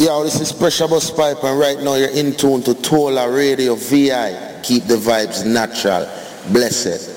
Yo, this is Pressure Bus Pipe, and right now you're in tune to Tola Radio VI. Keep the vibes natural. Blessed.